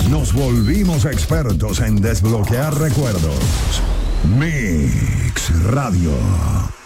Nos volvimos expertos en desbloquear recuerdos. Mix Radio.